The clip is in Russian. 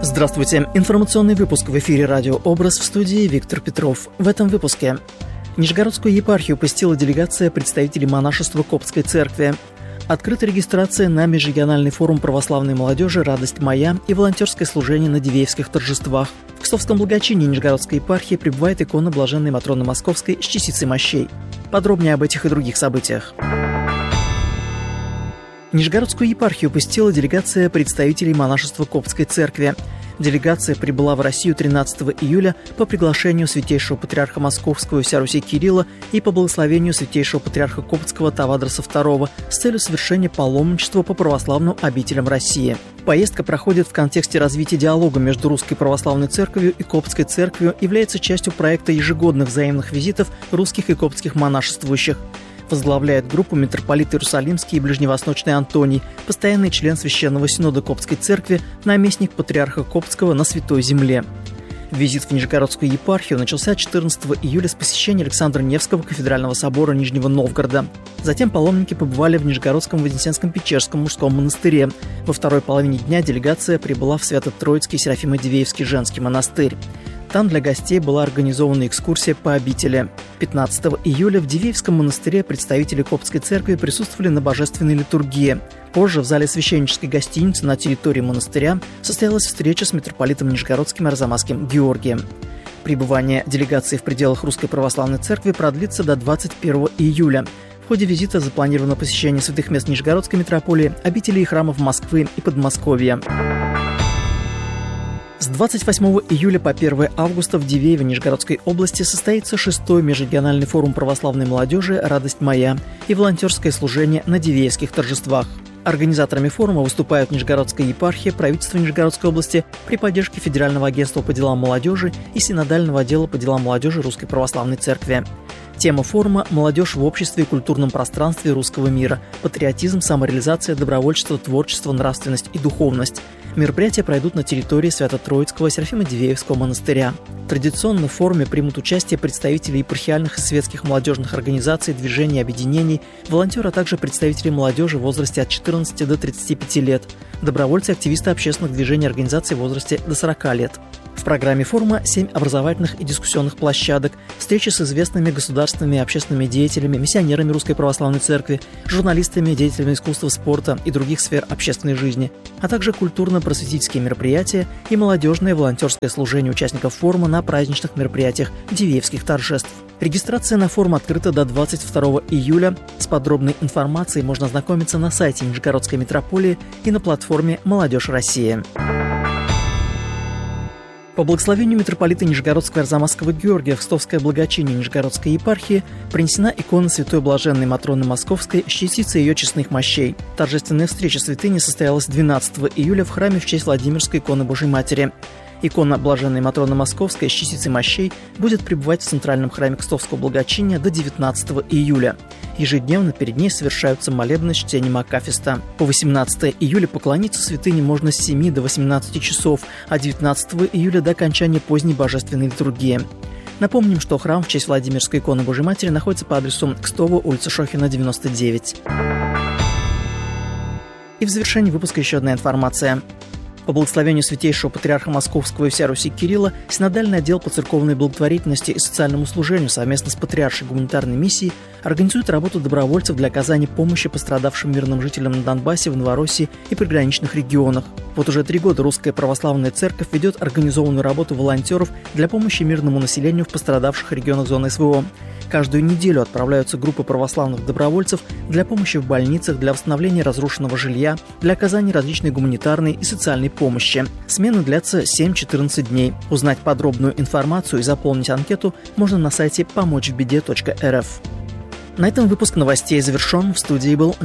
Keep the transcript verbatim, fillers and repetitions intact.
Здравствуйте. Информационный выпуск в эфире «Радио Образ», в студии Виктор Петров. В этом выпуске. Нижегородскую епархию посетила делегация представителей монашества Коптской церкви. Открыта регистрация на межрегиональный форум православной молодежи «Радость моя» и волонтерское служение на Дивеевских торжествах. В Кстовском благочинии Нижегородской епархии пребывает икона Блаженной Матроны Московской с частицей мощей. Подробнее об этих и других событиях. Нижегородскую епархию посетила делегация представителей монашества Коптской церкви. Делегация прибыла в Россию тринадцатого июля по приглашению святейшего патриарха Московского и вся Руси Кирилла и по благословению святейшего патриарха Коптского Тавадроса второго с целью совершения паломничества по православным обителям России. Поездка проходит в контексте развития диалога между Русской Православной Церковью и Коптской Церковью, является частью проекта ежегодных взаимных визитов русских и коптских монашествующих. Возглавляет группу митрополит Иерусалимский и Ближневосточный Антоний, постоянный член Священного Синода Коптской Церкви, наместник патриарха Коптского на Святой Земле. Визит в Нижегородскую епархию начался четырнадцатого июля с посещения Александра Невского кафедрального собора Нижнего Новгорода. Затем паломники побывали в Нижегородском Вознесенском Печерском мужском монастыре. Во второй половине дня делегация прибыла в Свято-Троицкий Серафимо-Дивеевский женский монастырь. Там для гостей была организована экскурсия по обители. пятнадцатого июля в Дивеевском монастыре представители Коптской церкви присутствовали на божественной литургии. Позже в зале священнической гостиницы на территории монастыря состоялась встреча с митрополитом Нижегородским Арзамасским Георгием. Пребывание делегации в пределах Русской Православной Церкви продлится до двадцать первого июля. В ходе визита запланировано посещение святых мест Нижегородской митрополии, обителей и храмов Москвы и Подмосковья. С двадцать восьмого июля по первого августа в Дивеево Нижегородской области состоится шестой межрегиональный форум православной молодежи «Радость моя» и волонтерское служение на Дивеевских торжествах. Организаторами форума выступают Нижегородская епархия, правительство Нижегородской области при поддержке Федерального агентства по делам молодежи и Синодального отдела по делам молодежи Русской Православной Церкви. Тема форума – «Молодежь в обществе и культурном пространстве русского мира. Патриотизм, самореализация, добровольчество, творчество, нравственность и духовность». Мероприятия пройдут на территории Свято-Троицкого Серафимо-Дивеевского монастыря. Традиционно в форуме примут участие представители епархиальных и светских молодежных организаций, движений, объединений, волонтеры, а также представители молодежи в возрасте от четырнадцати до тридцати пяти лет, добровольцы, активисты общественных движений и организаций в возрасте до сорока лет. В программе форума семь образовательных и дискуссионных площадок, встречи с известными государственными и общественными деятелями, миссионерами Русской Православной Церкви, журналистами, деятелями искусства, спорта и других сфер общественной жизни, а также культурно-просветительские мероприятия и молодежное волонтерское служение участников форума на праздничных мероприятиях Дивеевских торжеств. Регистрация на форум открыта до двадцать второго июля. С подробной информацией можно ознакомиться на сайте Нижегородской митрополии и на платформе «Молодежь России». По благословению митрополита Нижегородского Арзамасского Георгия в Кстовское благочиние Нижегородской епархии принесена икона Святой Блаженной Матроны Московской с частицей ее честных мощей. Торжественная встреча святыни состоялась двенадцатого июля в храме в честь Владимирской иконы Божьей Матери. Икона Блаженной Матроны Московской с частицей мощей будет пребывать в центральном храме Кстовского благочиния до девятнадцатого июля. Ежедневно перед ней совершаются молебны с чтением акафиста. По восемнадцатого июля поклониться святыне можно с семи до восемнадцати часов, а девятнадцатого июля до окончания поздней божественной литургии. Напомним, что храм в честь Владимирской иконы Божьей Матери находится по адресу Кстово, улица Шохина, девяносто девять. И в завершении выпуска еще одна информация. По благословению святейшего патриарха Московского и вся Руси Кирилла, Синодальный отдел по церковной благотворительности и социальному служению совместно с Патриаршей гуманитарной миссией организует работу добровольцев для оказания помощи пострадавшим мирным жителям на Донбассе, в Новороссии и приграничных регионах. Вот уже три года Русская Православная Церковь ведет организованную работу волонтеров для помощи мирному населению в пострадавших регионах зоны СВО. Каждую неделю отправляются группы православных добровольцев для помощи в больницах, для восстановления разрушенного жилья, для оказания различной гуманитарной и социальной помощи. Смены длятся семь-четырнадцать дней. Узнать подробную информацию и заполнить анкету можно на сайте помочь в беде точка эр эф. На этом выпуск новостей завершен. В студии был